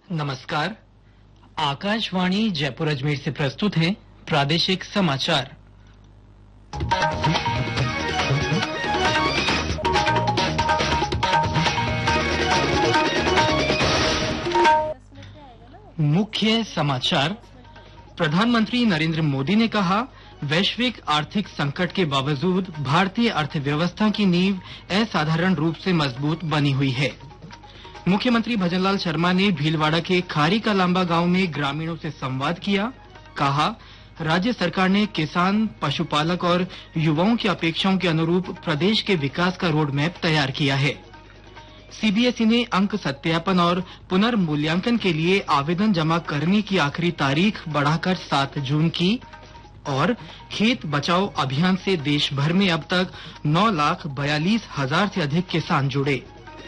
नमस्कार। आकाशवाणी जयपुर अजमेर से प्रस्तुत है प्रादेशिक समाचार। मुख्य समाचार। प्रधानमंत्री नरेंद्र मोदी ने कहा, वैश्विक आर्थिक संकट के बावजूद भारतीय अर्थव्यवस्था की नींव असाधारण रूप से मजबूत बनी हुई है। मुख्यमंत्री भजनलाल शर्मा ने भीलवाड़ा के खारी का लांबा गांव में ग्रामीणों से संवाद किया। कहा, राज्य सरकार ने किसान, पशुपालक और युवाओं की अपेक्षाओं के अनुरूप प्रदेश के विकास का रोड मैप तैयार किया है। सीबीएसई ने अंक सत्यापन और पुनर्मूल्यांकन के लिए आवेदन जमा करने की आखिरी तारीख बढ़ाकर 7 जून की। और खेत बचाओ अभियान से देश भर में अब तक 9,42,000 से अधिक किसान जुड़े।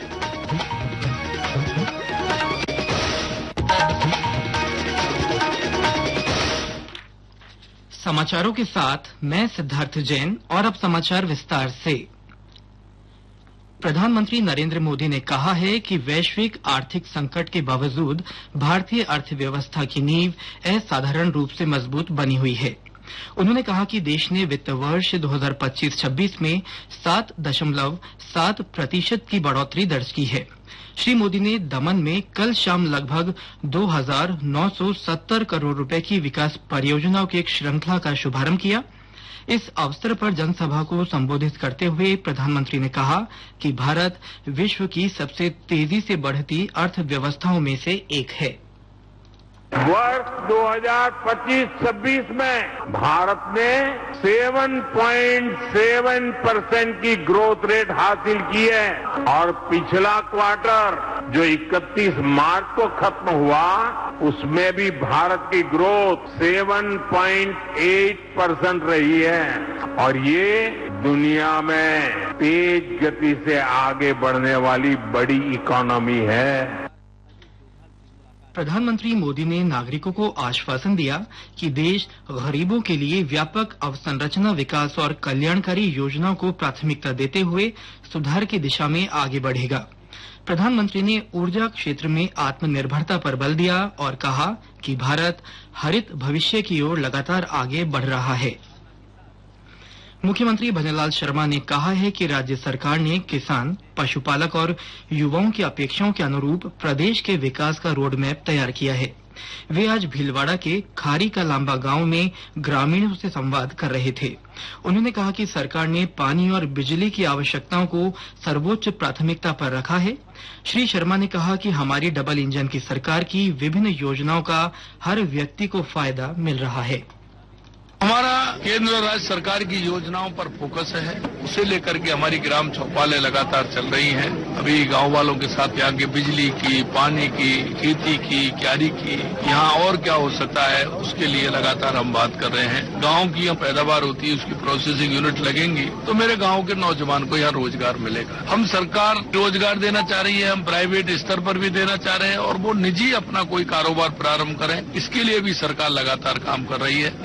समाचारों के साथ मैं सिद्धार्थ जैन। और अब समाचार विस्तार से। प्रधानमंत्री नरेंद्र मोदी ने कहा है कि वैश्विक आर्थिक संकट के बावजूद भारतीय अर्थव्यवस्था की नींव असाधारण रूप से मजबूत बनी हुई है। उन्होंने कहा कि देश ने वित्त वर्ष 2025-26 में 7.7% की बढ़ोतरी दर्ज की है। श्री मोदी ने दमन में कल शाम लगभग 2,970 करोड़ रुपए की विकास परियोजनाओं की एक श्रृंखला का शुभारंभ किया। इस अवसर पर जनसभा को संबोधित करते हुए प्रधानमंत्री ने कहा कि भारत विश्व की सबसे तेजी से बढ़ती अर्थव्यवस्थाओं में से एक है। वर्ष 2025-26 में भारत ने 7.7% की ग्रोथ रेट हासिल की है और पिछला क्वार्टर जो 31 मार्च को खत्म हुआ उसमें भी भारत की ग्रोथ 7.8% रही है और ये दुनिया में तेज गति से आगे बढ़ने वाली बड़ी इकोनॉमी है। प्रधानमंत्री मोदी ने नागरिकों को आश्वासन दिया कि देश गरीबों के लिए व्यापक अवसंरचना विकास और कल्याणकारी योजनाओं को प्राथमिकता देते हुए सुधार की दिशा में आगे बढ़ेगा। प्रधानमंत्री ने ऊर्जा क्षेत्र में आत्मनिर्भरता पर बल दिया और कहा कि भारत हरित भविष्य की ओर लगातार आगे बढ़ रहा है। मुख्यमंत्री भजनलाल शर्मा ने कहा है कि राज्य सरकार ने किसान, पशुपालक और युवाओं की अपेक्षाओं के अनुरूप प्रदेश के विकास का रोड मैप तैयार किया है। वे आज भीलवाड़ा के खारी का लांबा गांव में ग्रामीणों से संवाद कर रहे थे। उन्होंने कहा कि सरकार ने पानी और बिजली की आवश्यकताओं को सर्वोच्च प्राथमिकता पर रखा है। श्री शर्मा ने कहा कि हमारी डबल इंजन की सरकार की विभिन्न योजनाओं का हर व्यक्ति को फायदा मिल रहा है। हमारा केंद्र और राज्य सरकार की योजनाओं पर फोकस है। उसे लेकर के हमारी ग्राम चौपालें लगातार चल रही हैं। अभी गांव वालों के साथ यहाँ की बिजली की, पानी की, खेती की, क्यारी की, यहाँ और क्या हो सकता है उसके लिए लगातार हम बात कर रहे हैं। गांव की यहाँ पैदावार होती है, उसकी प्रोसेसिंग यूनिट लगेंगी तो मेरे गांव के नौजवान को यहाँ रोजगार मिलेगा। हम सरकार रोजगार देना चाह रही है, हम प्राइवेट स्तर पर भी देना चाह रहे हैं और वो निजी अपना कोई कारोबार प्रारंभ करें, इसके लिए भी सरकार लगातार काम कर रही है।